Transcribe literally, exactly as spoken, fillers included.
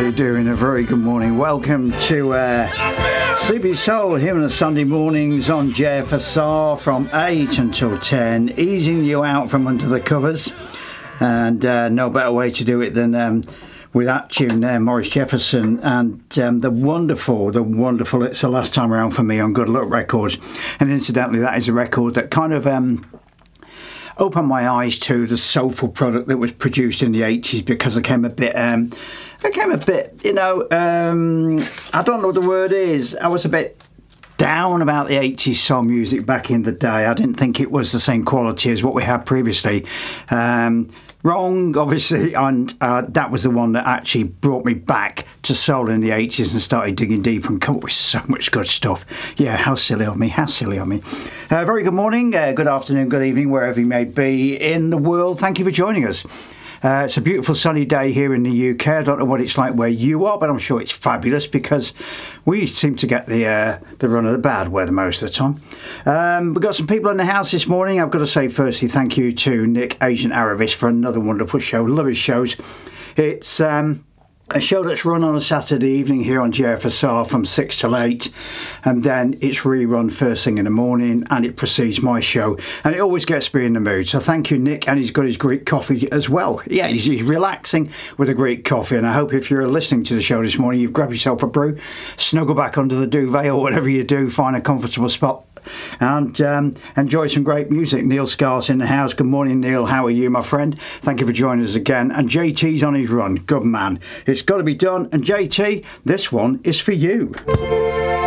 you doing? A very good morning. Welcome to uh, Sleepy Soul here on the Sunday mornings on J F S R from eight until ten, easing you out from under the covers. And uh, no better way to do it than um, with that tune there, Maurice Jefferson, and um, the wonderful, the wonderful It's the Last Time Around for Me on Good Luck Records. And incidentally, that is a record that kind of um, opened my eyes to the soulful product that was produced in the eighties, because I came a bit, um, I came a bit, you know, um, I don't know what the word is. I was a bit down about the eighties soul music back in the day. I didn't think it was the same quality as what we had previously. Um, wrong, obviously, and uh, that was the one that actually brought me back to soul in the eighties and started digging deeper and come up with so much good stuff. Yeah, how silly of me, how silly of me. Uh, very good morning, uh, good afternoon, good evening, wherever you may be in the world. Thank you for joining us. Uh, it's a beautiful sunny day here in the U K. I don't know what it's like where you are, but I'm sure it's fabulous, because we seem to get the uh, the run of the bad weather most of the time. Um, we've got some people in the house this morning. I've got to say firstly thank you to Nick Agent Aravis for another wonderful show. Love his shows. It's um, a show that's run on a Saturday evening here on J F S R from six till eight, and then it's rerun first thing in the morning, and it precedes my show, and it always gets me in the mood. So thank you, Nick, and he's got his Greek coffee as well. Yeah, he's, he's relaxing with a Greek coffee, and I hope if you're listening to the show this morning, you've grabbed yourself a brew, snuggle back under the duvet or whatever you do, find a comfortable spot, and um, enjoy some great music. Neil Scar's in the house. Good morning, Neil. How are you, my friend? Thank you for joining us again. And J T's on his run. Good man. It's got to be done. And J T, this one is for you.